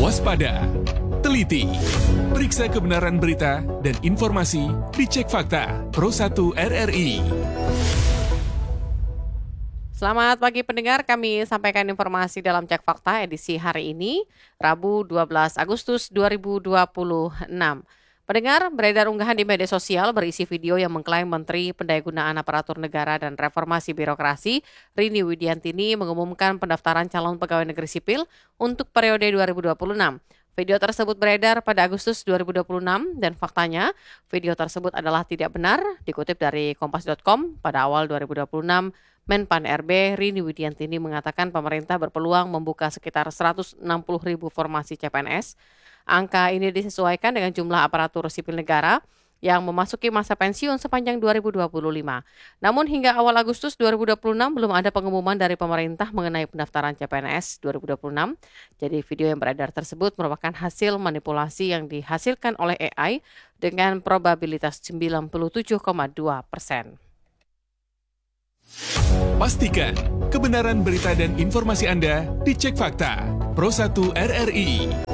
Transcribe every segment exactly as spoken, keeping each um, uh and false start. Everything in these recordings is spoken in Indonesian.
Waspada, teliti, periksa kebenaran berita dan informasi di Cek Fakta Pro satu R R I. Selamat pagi pendengar, kami sampaikan informasi dalam Cek Fakta edisi hari ini, Rabu dua belas Agustus dua ribu dua puluh enam. Pendengar, beredar unggahan di media sosial berisi video yang mengklaim Menteri Pendayagunaan Aparatur Negara dan Reformasi Birokrasi, Rini Widiantini, mengumumkan pendaftaran calon pegawai negeri sipil untuk periode dua ribu dua puluh enam. Video tersebut beredar pada Agustus dua ribu dua puluh enam dan faktanya video tersebut adalah tidak benar. Dikutip dari kompas titik com, pada awal dua ribu dua puluh enam, Menpan R B Rini Widiantini mengatakan pemerintah berpeluang membuka sekitar seratus enam puluh ribu formasi C P N S. Angka ini disesuaikan dengan jumlah aparatur sipil negara yang memasuki masa pensiun sepanjang dua ribu dua puluh lima. Namun hingga awal Agustus dua ribu dua puluh enam belum ada pengumuman dari pemerintah mengenai pendaftaran C P N S dua ribu dua puluh enam. Jadi video yang beredar tersebut merupakan hasil manipulasi yang dihasilkan oleh A I dengan probabilitas sembilan puluh tujuh koma dua persen. Pastikan kebenaran berita dan informasi Anda di Cek Fakta Pro satu R R I.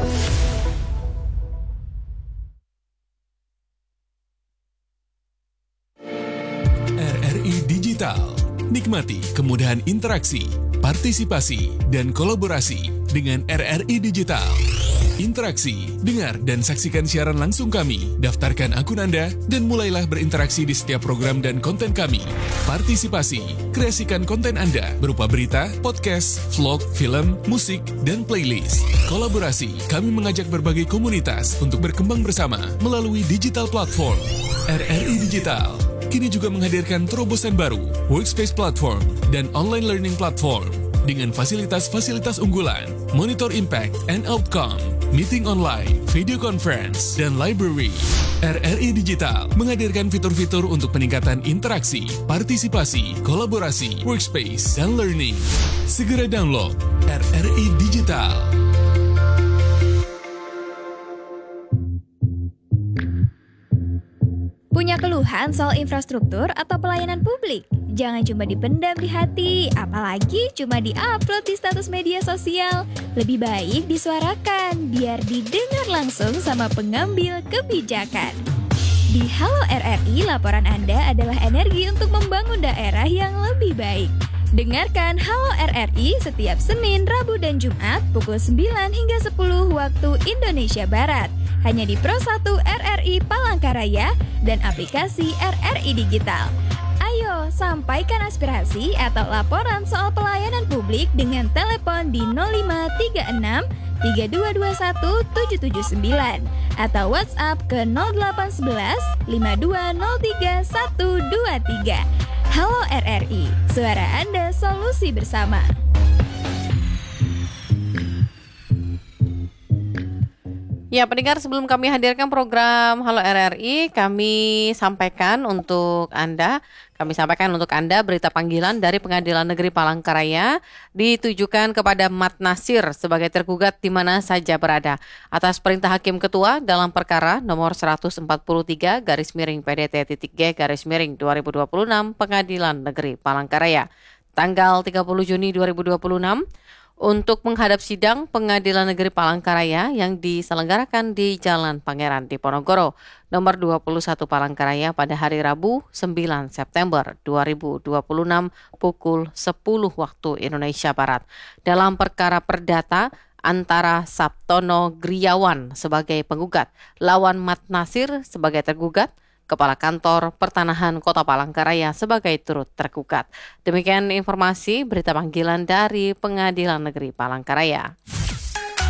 R R I Digital. Nikmati kemudahan interaksi, partisipasi, dan kolaborasi dengan R R I Digital. Interaksi, dengar dan saksikan siaran langsung kami, daftarkan akun Anda, dan mulailah berinteraksi di setiap program dan konten kami. Partisipasi, kreasikan konten Anda berupa berita, podcast, vlog, film, musik, dan playlist. Kolaborasi, kami mengajak berbagai komunitas untuk berkembang bersama melalui digital platform. R R I Digital kini juga menghadirkan terobosan baru, workspace platform, dan online learning platform dengan fasilitas-fasilitas unggulan, monitor impact and outcome, meeting online, video conference, dan library. R R I Digital menghadirkan fitur-fitur untuk peningkatan interaksi, partisipasi, kolaborasi, workspace, dan learning. Segera download R R I Digital. Punya keluhan soal infrastruktur atau pelayanan publik? Jangan cuma dipendam di hati, apalagi cuma di-upload di status media sosial. Lebih baik disuarakan, biar didengar langsung sama pengambil kebijakan. Di Halo R R I, laporan Anda adalah energi untuk membangun daerah yang lebih baik. Dengarkan Halo R R I setiap Senin, Rabu, dan Jumat pukul sembilan hingga sepuluh waktu Indonesia Barat. Hanya di Pro satu R R I Palangkaraya dan aplikasi R R I Digital. Ayo, sampaikan aspirasi atau laporan soal pelayanan publik dengan telepon di nol lima tiga enam tiga dua dua satu tujuh tujuh sembilan atau WhatsApp ke nol delapan satu satu lima dua nol tiga satu dua tiga. Halo R R I, suara Anda solusi bersama. Ya, pendengar, sebelum kami hadirkan program Halo R R I, kami sampaikan untuk Anda, kami sampaikan untuk Anda berita panggilan dari Pengadilan Negeri Palangkaraya ditujukan kepada Mat Nasir sebagai tergugat di mana saja berada atas perintah Hakim Ketua dalam perkara nomor seratus empat puluh tiga garis miring P D T titik G garis miring dua ribu dua puluh enam Pengadilan Negeri Palangkaraya tanggal tiga puluh Juni dua ribu dua puluh enam. Untuk menghadap sidang Pengadilan Negeri Palangkaraya yang diselenggarakan di Jalan Pangeran Diponegoro, nomor dua puluh satu Palangkaraya pada hari Rabu sembilan September dua ribu dua puluh enam pukul sepuluh waktu Indonesia Barat. Dalam perkara perdata antara Sabtono Griawan sebagai penggugat lawan Mat Nasir sebagai tergugat, Kepala Kantor Pertanahan Kota Palangkaraya sebagai turut tergugat. Demikian informasi berita panggilan dari Pengadilan Negeri Palangkaraya.